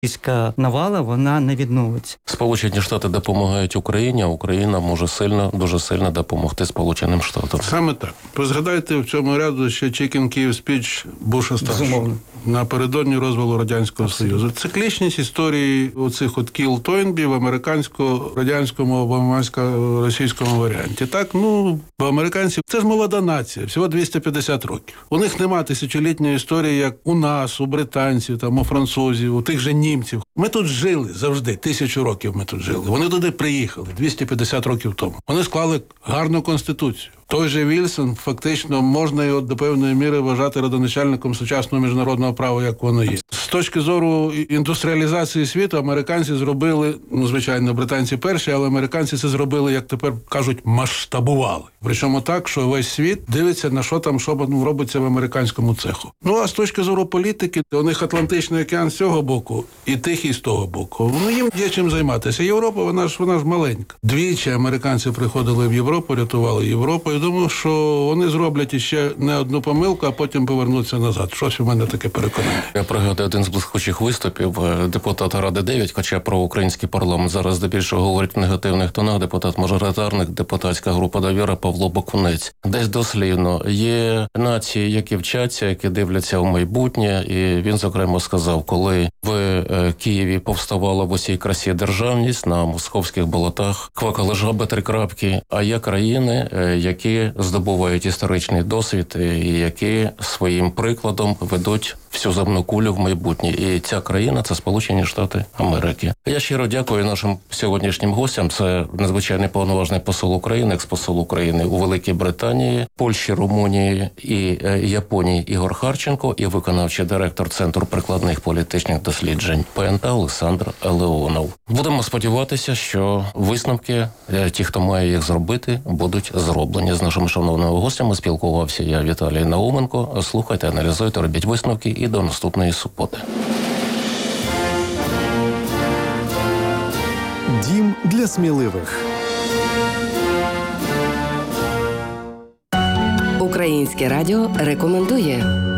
російська навала, вона не відновиться. Сполучені Штати допомагають Україні, а Україна може дуже сильно допомогти Сполученим Штатам. Саме так. Згадайте в цьому ряду ще Chicken Kyiv Speech Буша старшого напередодні розвалу Радянського Союзу. Циклічність історії оцих от кіл Тойнбі в американсько-радянському або російському варіанті. Так, бо американці – це ж молода нація, всього 250 років. У них нема тисячолітньої історії, як у нас, у британців, там, у французів, у тих же німців. Ми тут жили завжди, 1000 років ми тут жили. Вони туди приїхали 250 років тому. Вони склали гарну конституцію. Той же Вільсон, фактично, можна його до певної міри вважати родоначальником сучасного міжнародного права, як воно є. З точки зору індустріалізації світу, американці зробили, звичайно, британці перші, але американці це зробили, як тепер кажуть, масштабували. Причому так, що весь світ дивиться, на що робиться в американському цеху. А з точки зору політики, у них Атлантичний океан з цього боку і Тихий з того боку. Їм є чим займатися. Європа, вона ж маленька. Двічі американці приходили в Європу, рятували Європу. Думаю, що вони зроблять іще не одну помилку, а потім повернуться назад. Щось у мене таке переконання. Я пригадую один з блискучих виступів депутата Ради 9, хоча про український парламент зараз здебільшого говорить в негативних тонах, депутат-мажоритарник, депутатська група «Довіра» Павло Бакунець. Десь дослівно. Є нації, які вчаться, які дивляться в майбутнє, і він, зокрема, сказав, коли в Києві повставала в усій красі державність, на московських болотах квакали жаби 3 крапки, а є країни, які здобувають історичний досвід і які своїм прикладом ведуть всю земну кулю в майбутнє. І ця країна – це Сполучені Штати Америки. Я щиро дякую нашим сьогоднішнім гостям. Це надзвичайний повноважний посол України, експосол України у Великій Британії, Польщі, Румунії і Японії Ігор Харченко і виконавчий директор Центру прикладних політичних досліджень ПНТ Олександр Леонов. Будемо сподіватися, що висновки, ті, хто має їх зробити, будуть зроблені. З нашими шановними гостями спілкувався я, Віталій Науменко. Слухайте, аналізуйте, робіть висновки і до наступної суботи. Дім для сміливих. Українське радіо рекомендує.